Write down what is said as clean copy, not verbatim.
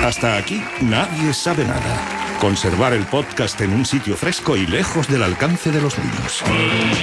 Hasta aquí nadie sabe nada. Conservar el podcast en un sitio fresco y lejos del alcance de los niños.